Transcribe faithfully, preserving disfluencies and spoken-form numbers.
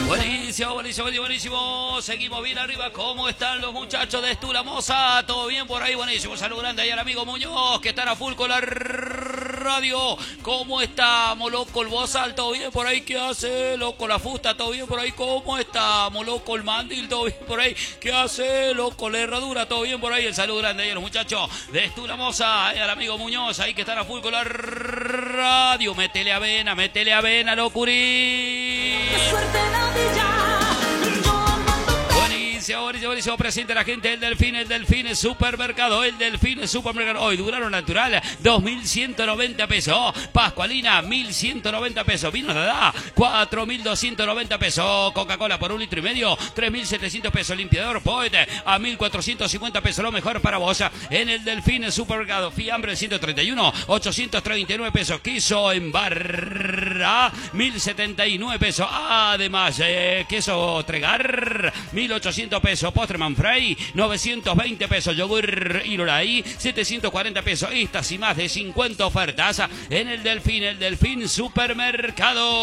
Buenísimo, buenísimo, buenísimo. Seguimos bien arriba. ¿Cómo están los muchachos de Estula Moza? ¿Todo bien por ahí? Buenísimo. Saludo grande ahí al amigo Muñoz, que están a full con la radio. ¿Cómo estamos, loco? El Bozal, ¿todo bien por ahí? ¿Qué hace, loco? La Fusta, ¿todo bien por ahí? ¿Cómo estamos, loco? El Mandil, ¿todo bien por ahí? ¿Qué hace, loco? La Herradura, ¿todo bien por ahí? El saludo grande ahí a los muchachos de Estula Moza, ahí al amigo Muñoz, ahí que están a full con la radio. Métele avena, métele avena, locurín. Buenísimo, buenísimo, buenísimo. Presente la gente, el Delfín, el Delfín Supermercado, el Delfín Supermercado. Hoy, Durano Natural, dos mil ciento noventa pesos. Pascualina, mil ciento noventa pesos. Vino Dada, cuatro mil doscientos noventa pesos. Coca-Cola por un litro y medio, tres mil setecientos pesos. Limpiador Poet, a mil cuatrocientos cincuenta pesos. Lo mejor para vos en el Delfín Supermercado. Fiambre ciento treinta y uno, ochocientos treinta y nueve pesos. Queso en barra, mil setenta y nueve pesos. Además, eh, queso Tregar, mil ochocientos pesos. Postre Manfrey, novecientos veinte pesos. Yogur Iroraí, setecientos cuarenta pesos. Estas y más de cincuenta ofertas en el Delfín, el Delfín Supermercado.